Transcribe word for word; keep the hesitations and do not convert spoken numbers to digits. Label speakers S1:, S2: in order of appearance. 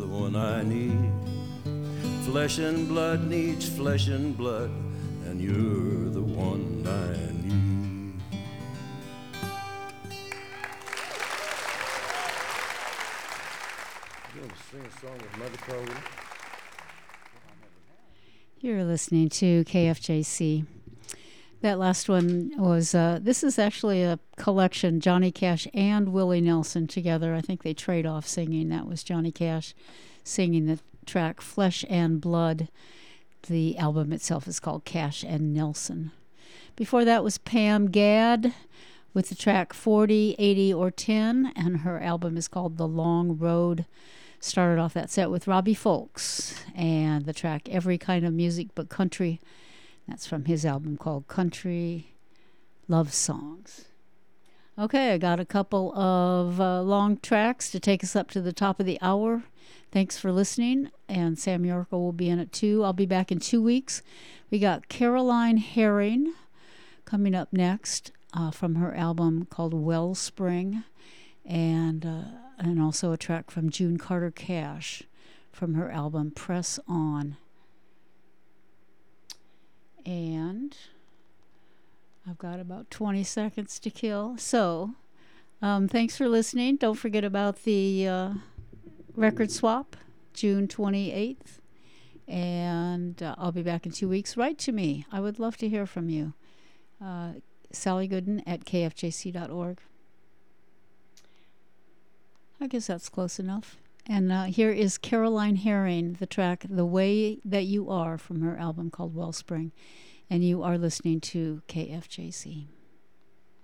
S1: one I need. Flesh and blood needs flesh and blood, and you're the one I need. You want to sing a song with Mother Cody?
S2: You're listening to K F J C. That last one was, uh, this is actually a collection, Johnny Cash and Willie Nelson together. I think they trade off singing. That was Johnny Cash singing the track Flesh and Blood. The album itself is called Cash and Nelson. Before that was Pam Gadd with the track forty, eighty, or ten, and her album is called The Long Road. Started off that set with Robbie Folks and the track Every Kind of Music But Country. That's from his album called Country Love Songs. Okay, I got a couple of uh, long tracks to take us up to the top of the hour. Thanks for listening, and Sam Yorko will be in at two. I'll be back in two weeks. We got Caroline Herring coming up next uh, from her album called Wellspring, and uh, and also a track from June Carter Cash from her album Press On. And I've got about twenty seconds to kill. So um, thanks for listening. Don't forget about the uh, record swap, June twenty-eighth. And uh, I'll be back in two weeks. Write to me. I would love to hear from you. Uh, Sally Gooden at K F J C dot org. I guess that's close enough. And uh, here is Caroline Herring, the track The Way That You Are from her album called Wellspring. And you are listening to K F J C.